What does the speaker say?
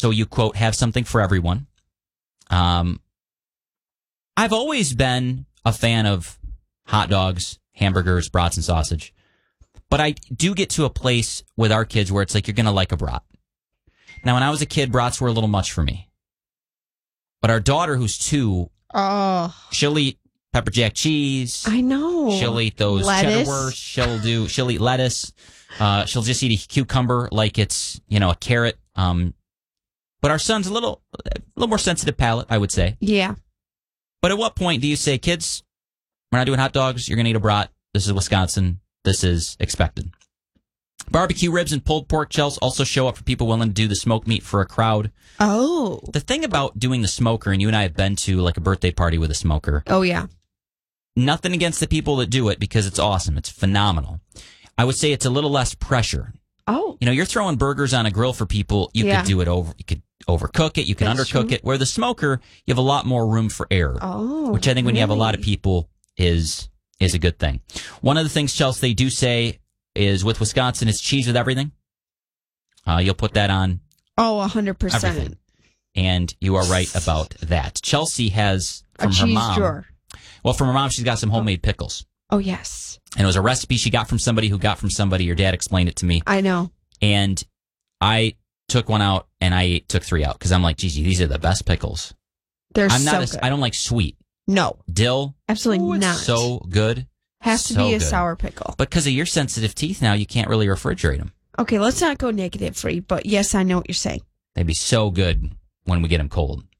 so you, quote, have something for everyone. I've always been a fan of hot dogs, hamburgers, brats, and sausage. But I do get to a place with our kids where it's like, you're going to like a brat. Now, when I was a kid, brats were a little much for me. But our daughter, who's 2, she'll eat pepper jack cheese. I know. She'll eat those cheddar wursts. She'll eat lettuce. She'll just eat a cucumber like it's, a carrot. But our son's a little more sensitive palate, I would say. Yeah. But at what point do you say, kids, we're not doing hot dogs. You're going to eat a brat. This is Wisconsin. This is expected. Barbecue ribs and pulled pork shells also show up for people willing to do the smoked meat for a crowd. Oh. The thing about doing the smoker, and you and I have been to like a birthday party with a smoker. Oh, yeah. Nothing against the people that do it because it's awesome. It's phenomenal. I would say it's a little less pressure. Oh. You're throwing burgers on a grill for people. You could do it over. You could overcook it. You can undercook it. Where the smoker, you have a lot more room for error. Oh. Which I think when you have a lot of people is a good thing. One of the things, Chelsea, they do say is with Wisconsin, it's cheese with everything. You'll put that on. Oh, 100%. Everything. And you are right about that. Chelsea has from a her cheese mom. drawer. Well, from her mom, she's got some homemade pickles. Oh, yes. And it was a recipe she got from somebody who got from somebody. Your dad explained it to me. I know. And I took one out and I took 3 out because I'm like, Gigi, these are the best pickles. They're so good. I don't like sweet. No. Dill. Absolutely not. So good. Has to be a sour pickle. But because of your sensitive teeth now, you can't really refrigerate them. Okay, let's not go negative free, but yes, I know what you're saying. They'd be so good when we get them cold.